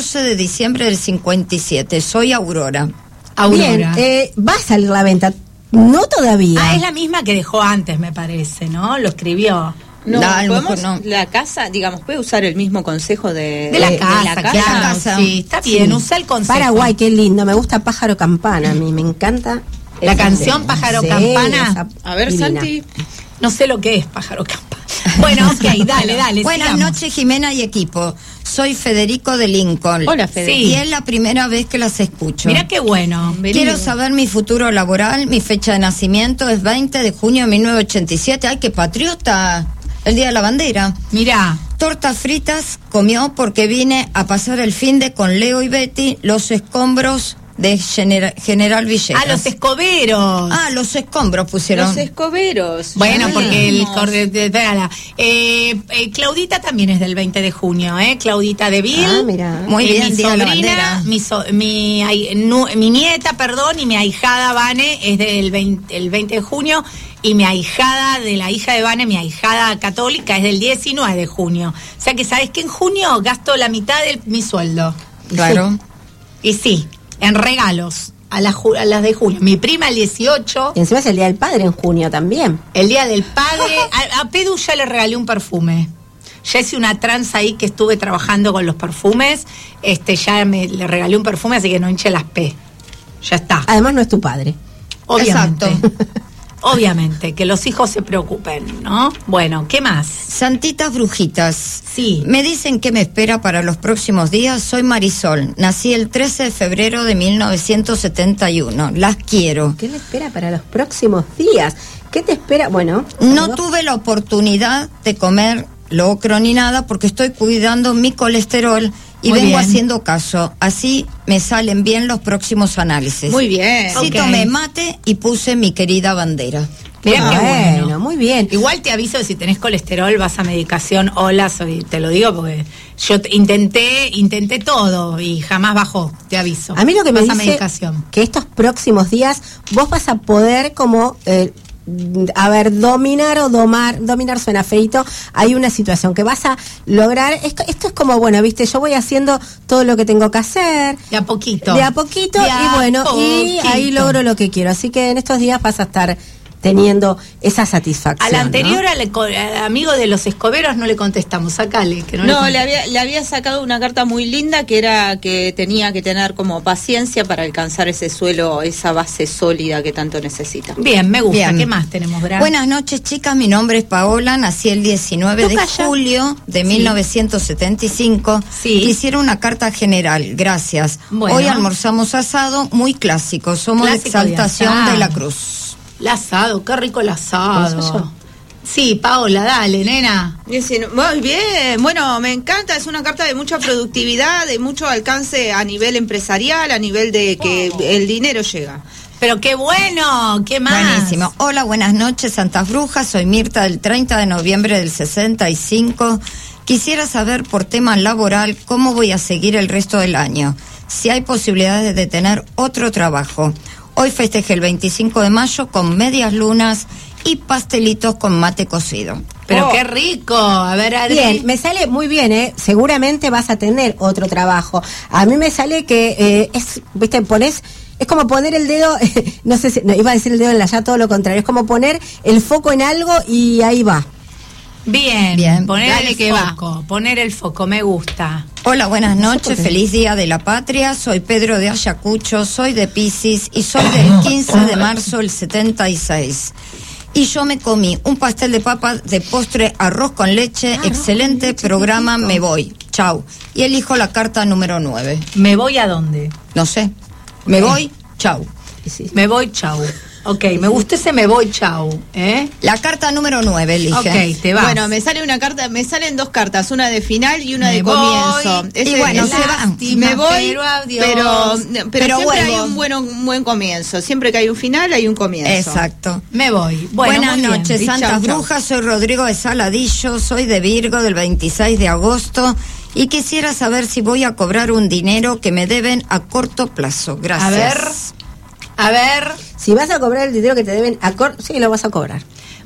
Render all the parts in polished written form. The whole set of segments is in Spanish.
14 de diciembre del 57. Soy Aurora. Bien, va a salir la venta. No todavía. Es la misma que dejó antes, me parece, ¿no? Lo escribió. No, podemos, la casa, digamos, puede usar el mismo consejo de la casa. Sí, está bien, usa el consejo. Paraguay, qué lindo, me gusta Pájaro Campana, a mí me encanta. La canción Pájaro Campana. A ver, divina. Santi. No sé lo que es Pájaro Campana. Bueno, ok, dale. Buenas sigamos. noches, Jimena y equipo. Soy Federico de Lincoln. Hola, Federico. Y es la primera vez que las escucho. Mirá qué bueno. Quiero saber mi futuro laboral. Mi fecha de nacimiento es 20 de junio de 1987. ¡Ay, qué patriota! El Día de la Bandera. Mirá. Tortas fritas comió porque vine a pasar el finde con Leo y Betty, los escombros de General Villegas. Los escoberos. Los escombros pusieron. Los escoberos. Bueno, porque Espérala. Claudita también es del 20 de junio, Claudita de Vil. Mira. Muy bien, mi Día de la sobrina, Bandera. mi nieta, y mi ahijada Vane es del 20 de junio, y mi ahijada de la hija de Vane, mi ahijada católica, es del 19 de junio. O sea que sabes que en junio gasto la mitad de mi sueldo. Claro. Sí. Y sí, en regalos. A las de junio. Mi prima el 18. Y encima es el Día del Padre en junio también. El Día del Padre. A Pedu ya le regalé un perfume. Ya hice una tranza ahí que estuve trabajando con los perfumes. Le regalé un perfume, así que no hinche las P. Ya está. Además no es tu padre. Obviamente. Exacto. Obviamente, que los hijos se preocupen, ¿no? Bueno, ¿qué más? Santitas brujitas. Sí. Me dicen que me espera para los próximos días. Soy Marisol. Nací el 13 de febrero de 1971. Las quiero. ¿Qué le espera para los próximos días? ¿Qué te espera? Bueno. No tuve la oportunidad de comer locro ni nada porque estoy cuidando mi colesterol y Muy vengo bien. haciendo caso. Así me salen bien los próximos análisis. Muy bien. Sí, Ok. tomé mate y puse mi querida bandera. Mirá qué bueno. Bueno, muy bien. Igual te aviso que si tenés colesterol vas a medicación. Hola, te lo digo porque yo intenté todo y jamás bajó, te aviso. A mí lo que me vas a dice medicación. que estos próximos días vos vas a poder como dominar suena feito. Hay una situación que vas a lograr. Esto es como, bueno, viste, yo voy haciendo todo lo que tengo que hacer De a poquito. y bueno, y ahí logro lo que quiero. Así que en estos días vas a estar teniendo esa satisfacción. Al anterior, ¿no? al amigo de los escoberos no le contestamos, sacale. Que No, le había sacado una carta muy linda que era que tenía que tener como paciencia para alcanzar ese suelo, esa base sólida que tanto necesita. Bien, me gusta. Bien. ¿Qué más tenemos, Bran? Buenas noches, chicas. Mi nombre es Paola. Nací el 19 de julio de 1975. Sí. Quisiera una carta general. Gracias. Bueno. Hoy almorzamos asado, muy clásico. Somos Clásico de Exaltación de de la asado. Cruz. El asado, qué rico el asado. ¿Eso yo? Sí, Paola, dale, nena. Muy bien, bueno, me encanta, es una carta de mucha productividad, de mucho alcance a nivel empresarial, a nivel de que el dinero llega. Pero qué bueno, qué más. Buenísimo. Hola, buenas noches, Santas Brujas. Soy Mirta del 30 de noviembre del 65. Quisiera saber por tema laboral cómo voy a seguir el resto del año. Si hay posibilidades de tener otro trabajo. Hoy festejé el 25 de mayo con medias lunas y pastelitos con mate cocido. Pero qué rico. A ver, Adri. Bien, me sale muy bien, seguramente vas a tener otro trabajo. A mí me sale que es como poner el dedo, no sé si, no, iba a decir el dedo en la llave, todo lo contrario, es como poner el foco en algo y ahí va. Bien. Poner Dale el que foco, poner el foco, me gusta. Hola, buenas noches, feliz Día de la Patria. Soy Pedro de Ayacucho, soy de Piscis y soy del 15 de marzo del 76. Y yo me comí un pastel de papa de postre, arroz con leche, excelente programa, me voy. Chau. Y elijo la carta número 9. ¿Me voy a dónde? No sé. Me voy, chau. Me voy, chau. Ok, me gustó ese me voy, chau. La carta número 9 elige. Ok, te vas. Bueno, me salen dos cartas, una de final y una Me de voy. comienzo. Y bueno, se va. Me voy, pero adiós. pero siempre vuelvo. hay un buen comienzo. Siempre que hay un final, hay un comienzo. Exacto. Me voy. Bueno, Buenas muy bien. noches, Y Santas chau, chau. Brujas. Soy Rodrigo de Saladillo, soy de Virgo del 26 de agosto y quisiera saber si voy a cobrar un dinero que me deben a corto plazo. Gracias. A ver. Si vas a cobrar el dinero que te deben sí, lo vas a cobrar.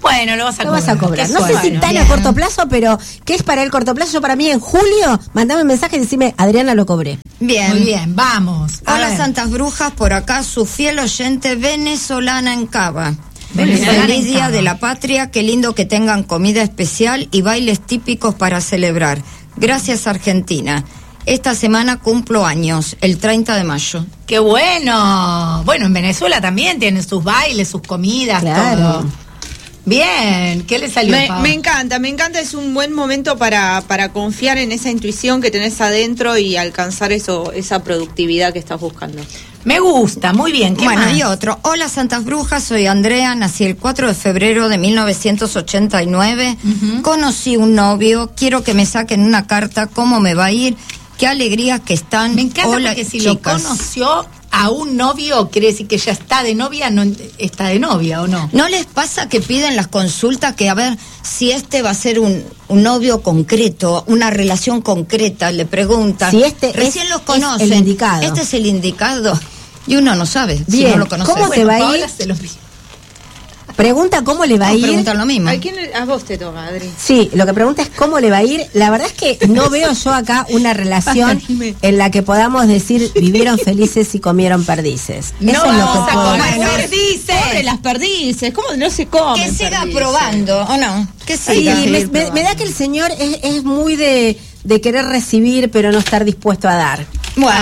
Bueno, lo vas a Lo cobrar. vas a cobrar. Qué No sé si suerte. tan Bien. a corto plazo, pero ¿qué es para el corto plazo? Yo para mí en julio, mandame un mensaje y decime, Adriana, lo cobré. Bien. Muy bien, vamos. A Hola ver. Santas Brujas, por acá su fiel oyente venezolana en Cava. Venezolana en Feliz Día Cava. de la Patria, qué lindo que tengan comida especial y bailes típicos para celebrar. Gracias Argentina. Esta semana cumplo años, el 30 de mayo. ¡Qué bueno! Bueno, en Venezuela también tienen sus bailes, sus comidas, Claro. todo. Bien, ¿qué le salió, Pau? Me encanta, es un buen momento para confiar en esa intuición que tenés adentro y alcanzar esa productividad que estás buscando. Me gusta, muy bien. ¿Qué Bueno, más? y otro. Hola Santas Brujas, soy Andrea, nací el 4 de febrero de 1989. Conocí un novio, quiero que me saquen una carta, cómo me va a ir, qué alegría que están. Me encanta Hola, porque si chicas. lo conoció a un novio, quiere decir que ya está de novia, no está de novia, ¿o no? ¿No les pasa que piden las consultas que a ver si este va a ser un novio concreto, una relación concreta? Le preguntan. Si este recién es- los es conocen. el indicado. Este es el indicado. Y uno no sabe si Bien, no lo conoce. ¿cómo te va a ir? Paola se lo- Pregunta cómo le va a ir. Preguntan lo mismo. A vos te toca, Adri. Sí, lo que pregunta es cómo le va a ir. La verdad es que no veo yo acá una relación en la que podamos decir vivieron felices y comieron perdices. No Eso es lo vamos que a puedo comer decir. perdices. Pobre las perdices, ¿cómo no se comen? Que siga perdices? probando, ¿o no? Que Sí, siga. me da que el señor es muy de querer recibir pero no estar dispuesto a dar. Bueno.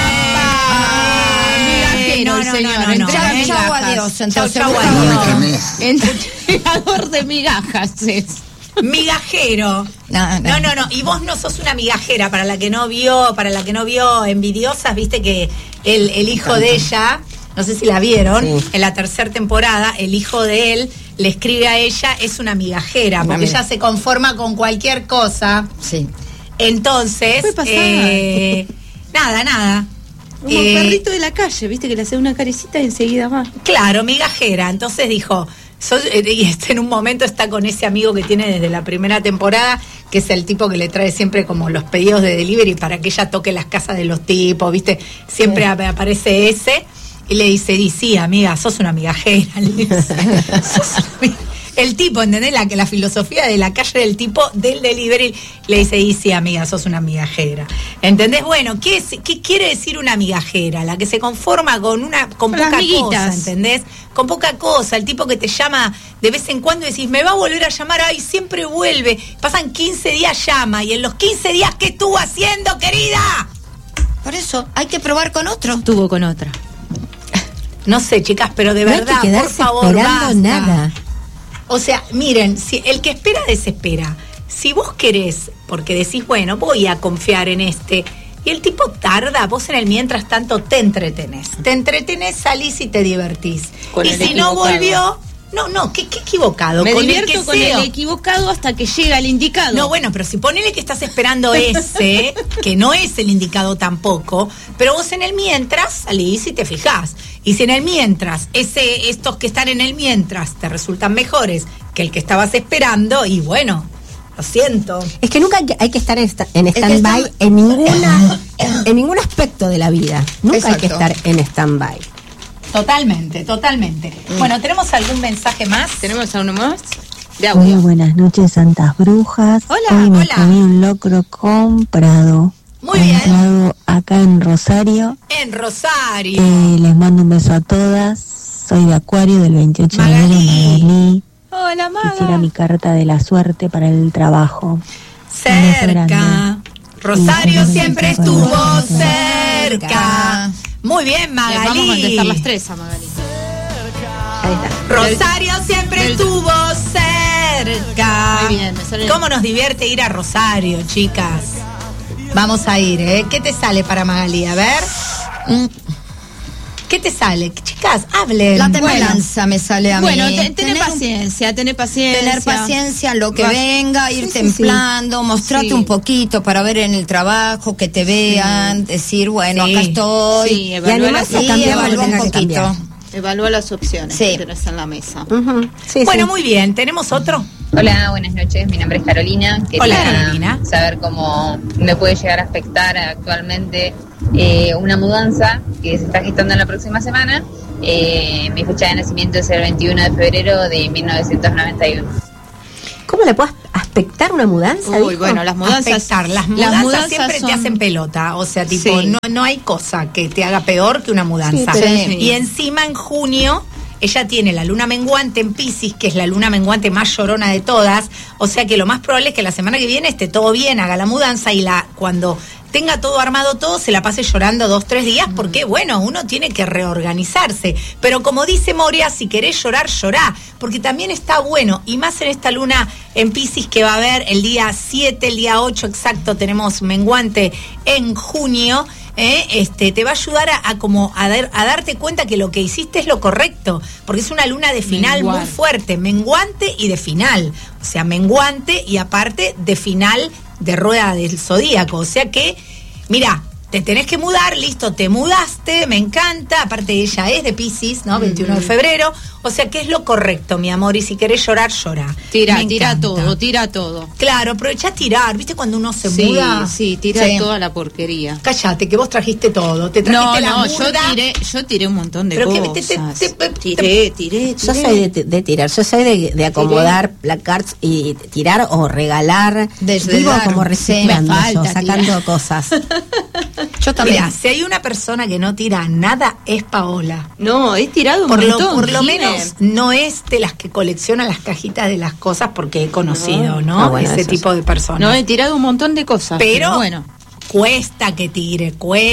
Migajero el señor, entrega Chau, chau, migajas. adiós. Entonces, Chau, busca- adiós. Entregador de migajas es. Migajero. No. Y vos no sos una migajera para la que no vio Envidiosas, viste que el hijo de ella, no sé si la vieron, Sí. en la tercera temporada, el hijo de él le escribe a ella, es una migajera, porque ella se conforma con cualquier cosa. Sí. Entonces, Puede pasar. nada. Como un perrito de la calle, viste que le hace una caricita y enseguida va. Claro, migajera. Entonces dijo, y en un momento está con ese amigo que tiene desde la primera temporada, que es el tipo que le trae siempre como los pedidos de delivery para que ella toque las casas de los tipos, ¿viste? Siempre aparece ese. Y le dice, sí, amiga, sos una migajera. Le dice, "Sos una amiga". El tipo, ¿entendés? La filosofía de la calle del tipo del delivery le dice, sí, amiga, sos una migajera. ¿Entendés? Bueno, ¿qué quiere decir una migajera? La que se conforma con Las poca miguitas. cosa, ¿entendés? Con poca cosa, el tipo que te llama de vez en cuando y decís, me va a volver a llamar, ay, siempre vuelve. Pasan 15 días, llama, y en los 15 días, ¿qué estuvo haciendo, querida? Por eso, hay que probar con otro. Estuvo con otra. No sé, chicas, pero de No hay verdad, que por quedarse favor, esperando basta. nada. O sea, miren, si el que espera desespera. Si vos querés, porque decís, bueno, voy a confiar en este, y el tipo tarda, vos en el mientras tanto te entretenés, salís y te divertís. Con Y el si no equivocado. volvió, no, ¿qué equivocado? Me Con el divierto que con sea. el equivocado hasta que llega el indicado. No, bueno, pero si ponele que estás esperando ese, que no es el indicado tampoco, pero vos en el mientras salís y te fijás. Y si en el mientras, estos que están en el mientras te resultan mejores que el que estabas esperando, y bueno, lo siento. Es que nunca hay que estar en que stand-by está- en ningún aspecto de la vida. Nunca hay que Exacto. estar en stand-by. Totalmente. Bueno, ¿tenemos algún mensaje más? ¿Tenemos a uno más? De Hola, audio. buenas noches, Santas Brujas. Hola, Hoy me hola. comí un locro comprado. Muy bien. Comprado acá en Rosario. En Rosario. Les mando un beso a todas. Soy de Acuario del 28 de enero, Magalí. Magalí. Hola, Quisiera mi carta de la suerte para el trabajo. Cerca. Rosario Sí, siempre sí, estuvo sí. cerca. Muy bien, Les vamos a Magalí. contestar las tres a Magali. Ahí está. Rosario siempre estuvo cerca. Muy bien, me sale- ¿Cómo nos divierte ir a Rosario, chicas? Vamos a ir, ¿eh? ¿Qué te sale para Magalí? A ver. ¿Qué te sale? Chicas, hablen. La temelanza me sale a mí. Bueno, tener Tener paciencia, tener paciencia. Tener paciencia, lo que Va- venga, ir sí, sí, templando, mostrarte Sí. un poquito para ver en el trabajo, que te vean, decir, bueno, Sí. acá estoy. Sí, evaluar animarse las- a cambiar lo que evalúa un tenga que poquito. cambiar. Evalúa las opciones Sí. que tenés en la mesa. Ujú. Sí, Bueno, sí. muy bien. ¿Tenemos otro? Hola, buenas noches. Mi nombre es Carolina. Quería Hola, Carolina. saber cómo me puede llegar a afectar actualmente una mudanza que se está gestando en la próxima semana. Mi fecha de nacimiento es el 21 de febrero de 1991. ¿Cómo le puedes aspectar una mudanza? Uy, bueno, las mudanzas siempre te hacen pelota, o sea, tipo, Sí. no hay cosa que te haga peor que una mudanza. Sí. Y encima en junio ella tiene la luna menguante en Piscis, que es la luna menguante más llorona de todas, o sea que lo más probable es que la semana que viene esté todo bien, haga la mudanza y cuando tenga todo armado todo, se la pase llorando 2-3 días, porque bueno, uno tiene que reorganizarse. Pero como dice Moria, si querés llorar, llorá, porque también está bueno, y más en esta luna en Piscis que va a haber el día 7, el día 8 exacto, tenemos menguante en junio. Te va a ayudar a darte cuenta que lo que hiciste es lo correcto, porque es una luna de final muy fuerte, menguante y de final, o sea, menguante y aparte de final de rueda del zodíaco, o sea que, mira, te tenés que mudar, listo, te mudaste, me encanta, aparte ella es de Piscis, ¿no? 21 de febrero, o sea que es lo correcto, mi amor, y si querés llorar, llora. Tira encanta. todo. Claro, aprovecha a tirar, ¿viste cuando uno se Sí, muda? sí, tira toda la porquería. Cállate, que vos trajiste todo, te trajiste la muda. yo tiré un montón de Pero que cosas. Tiré. Yo soy de tirar, yo soy de acomodar placards y tirar o regalar. Vivo como reciclando, me yo, falta sacando tirar. cosas. Yo también. Mira, si hay una persona que no tira nada, es Paola. No, he tirado un Por montón. lo menos no es de las que colecciona las cajitas de las cosas, porque he conocido, ¿no? Ah, bueno, ese eso tipo de personas. No, he tirado un montón de cosas. Pero bueno. cuesta que tire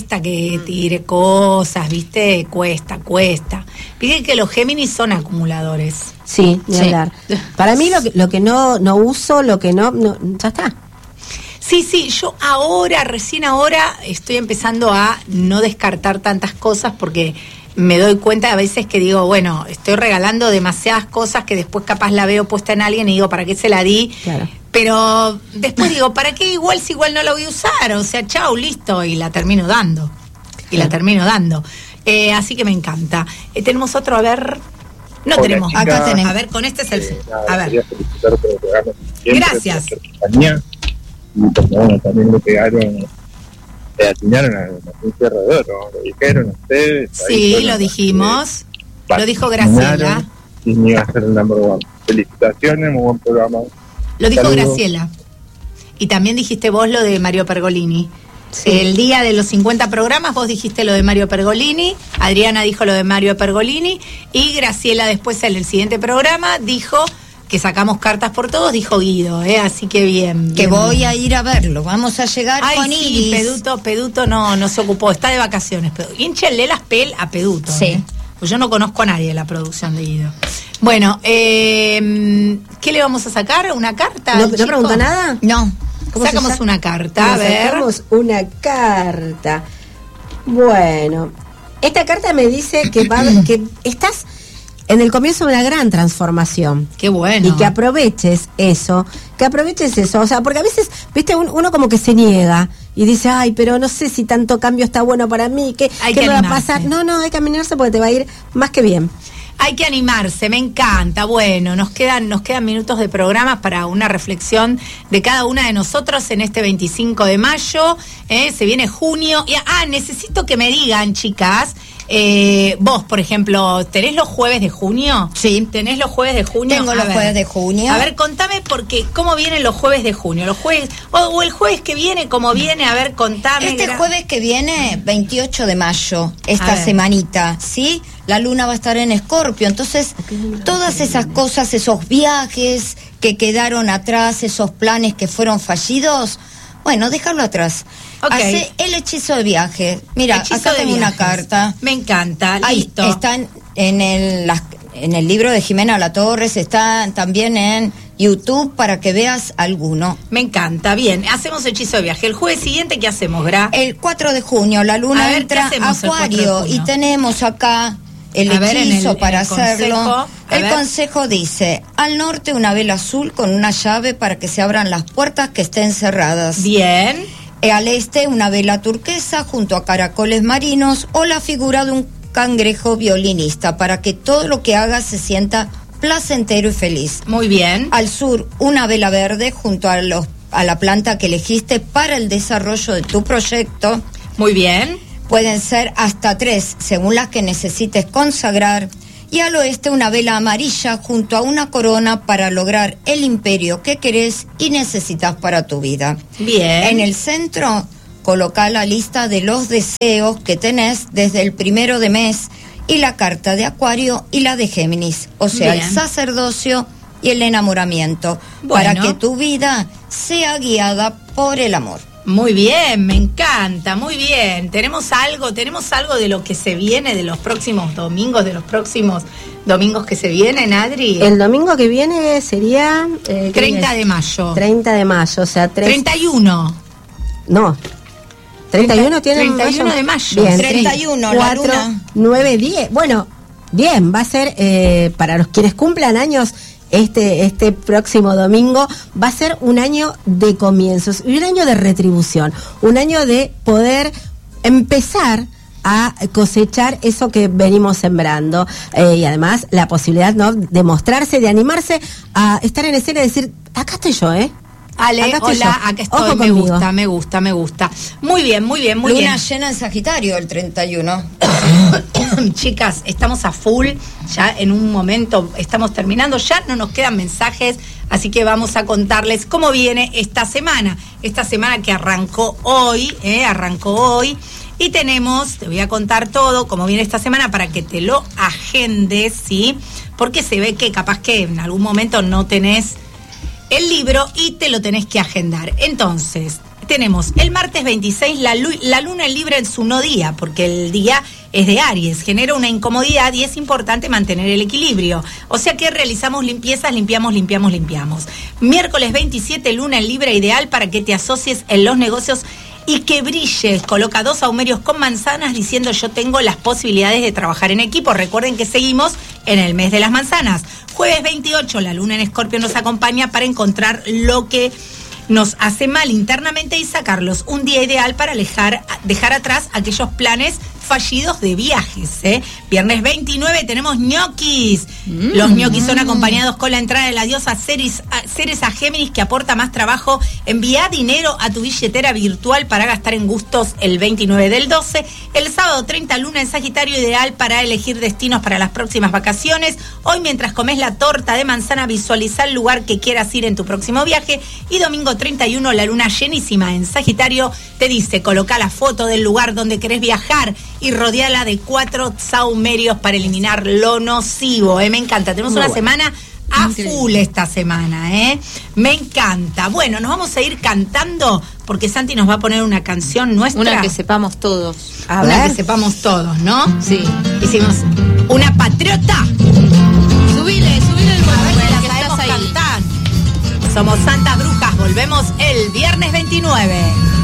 cosas, ¿viste? Cuesta. Fíjense que los Géminis son acumuladores. Sí, ni hablar. Para mí lo que no uso, lo que no, ya está. Sí, yo recién ahora, estoy empezando a no descartar tantas cosas porque me doy cuenta a veces que digo, bueno, estoy regalando demasiadas cosas que después capaz la veo puesta en alguien y digo, ¿para qué se la di? Claro. Pero después digo, ¿para qué igual si igual no la voy a usar? O sea, chau, listo, y la termino dando. Así que me encanta. Tenemos otro, a ver... No Hola, tenemos. chicas. Acá tenemos. A ver, con este es el... A ver. Quería felicitar por el programa siempre, Gracias. por la compañía. Y porque, bueno, también le pegaron, le atinaron a un cerrador, ¿no? Lo dijeron ustedes. Sí, lo dijimos. Lo dijo Graciela. Y me iba a ser el number one. Felicitaciones, muy buen programa. Lo dijo Saludos. Graciela. Y también dijiste vos lo de Mario Pergolini. Sí. El día de los 50 programas vos dijiste lo de Mario Pergolini, Adriana dijo lo de Mario Pergolini y Graciela después en el siguiente programa dijo que sacamos cartas por todos, dijo Guido, así que bien. Que bien. voy a ir a verlo, vamos a llegar con sí, Iris. Peduto no se ocupó, está de vacaciones. Hínchenle las pel a Peduto. Sí. Pues yo no conozco a nadie de la producción de Guido. Bueno, ¿qué le vamos a sacar? ¿Una carta? ¿No preguntó nada? No. Sacamos una carta, a ver. Sacamos una carta. Bueno, esta carta me dice que que estás en el comienzo de una gran transformación. Qué bueno. Y que aproveches eso, o sea, porque a veces, viste, uno como que se niega y dice, ay, pero no sé si tanto cambio está bueno para mí, ¿qué me va a pasar? No, hay que animarse porque te va a ir más que bien. Hay que animarse, me encanta. Bueno, nos quedan minutos de programa para una reflexión de cada una de nosotros en este 25 de mayo. Se viene junio. Necesito que me digan, chicas, vos, por ejemplo, ¿tenés los jueves de junio? Sí. ¿Tenés los jueves de junio? Tengo los jueves de junio. A ver, contame porque cómo vienen los jueves de junio. Los jueves, o el jueves que viene, ¿cómo viene? A ver, contame. Este jueves que viene, 28 de mayo, esta semanita, ¿sí? La luna va a estar en Escorpio, entonces todas esas cosas, esos viajes que quedaron atrás, esos planes que fueron fallidos, bueno, déjalo atrás. Okay. Hace el hechizo de viaje. Mira, acá tengo una carta. Me encanta, Ahí listo. están en el libro de Jimena Latorres, están también en YouTube para que veas alguno. Me encanta, bien. Hacemos hechizo de viaje. El jueves siguiente, ¿qué hacemos, Gra? El 4 de junio, la luna entra a Acuario y tenemos acá el hechizo para hacerlo. El consejo dice: al norte una vela azul con una llave para que se abran las puertas que estén cerradas. Bien. Al este una vela turquesa junto a caracoles marinos o la figura de un cangrejo violinista para que todo lo que hagas se sienta placentero y feliz. Muy bien. Al sur una vela verde junto a la planta que elegiste para el desarrollo de tu proyecto. Muy bien. Pueden ser hasta 3, según las que necesites consagrar. Y al oeste una vela amarilla junto a una corona para lograr el imperio que querés y necesitas para tu vida. Bien. En el centro, coloca la lista de los deseos que tenés desde el 1 de mes y la carta de Acuario y la de Géminis, o sea, Bien. el sacerdocio y el enamoramiento, Bueno. para que tu vida sea guiada por el amor. Muy bien, me encanta, muy bien. Tenemos algo de lo que se viene de los próximos domingos, que se vienen, Adri. El domingo que viene sería... 30 de mayo. 30 de mayo, o sea, 31. No. 31 tiene 31 de mayo. Bien. 31, la 4, luna. 9, 10. Bueno, bien, va a ser para los quienes cumplan años este próximo domingo, va a ser un año de comienzos y un año de retribución, un año de poder empezar a cosechar eso que venimos sembrando, y además la posibilidad, ¿no?, de mostrarse, de animarse a estar en escena y decir, acá estoy yo, Ale, acá estoy hola, yo. acá estoy, Ojo me conmigo. gusta. Muy bien, muy bien. Luna llena en Sagitario el 31. Chicas, estamos a full, ya en un momento estamos terminando, ya no nos quedan mensajes, así que vamos a contarles cómo viene esta semana que arrancó hoy, y tenemos, te voy a contar todo, cómo viene esta semana para que te lo agendes, ¿sí? Porque se ve que capaz que en algún momento no tenés el libro y te lo tenés que agendar. Entonces, tenemos el martes 26 la luna en Libra en su no día, porque el día es de Aries, genera una incomodidad y es importante mantener el equilibrio. O sea que realizamos limpiezas, limpiamos. Miércoles 27, luna en Libra, ideal para que te asocies en los negocios y que brilles. Coloca 2 saumerios con manzanas diciendo yo tengo las posibilidades de trabajar en equipo. Recuerden que seguimos en el mes de las manzanas. Jueves 28, la luna en Escorpio nos acompaña para encontrar lo que nos hace mal internamente y sacarlos. Un día ideal para dejar atrás aquellos planes fallidos de viajes, ¿eh? Viernes 29 tenemos ñoquis. Los ñoquis son acompañados con la entrada de la diosa Ceres a Géminis, que aporta más trabajo. Envía dinero a tu billetera virtual para gastar en gustos el 29 del 12. El sábado 30, luna en Sagitario, ideal para elegir destinos para las próximas vacaciones. Hoy, mientras comes la torta de manzana, visualiza el lugar que quieras ir en tu próximo viaje. Y domingo 31, la luna llenísima en Sagitario te dice, coloca la foto del lugar donde querés viajar y rodeala de 4 saumerios para eliminar lo nocivo. Me encanta. Tenemos una semana a full esta semana, Me encanta. Bueno, nos vamos a ir cantando porque Santi nos va a poner una canción nuestra. Una que sepamos todos. Que sepamos todos, ¿no? Sí. Hicimos una patriota. Subile el volumen, La que sabemos estás ahí. cantar. Somos Santas Brujas. Volvemos el viernes 29.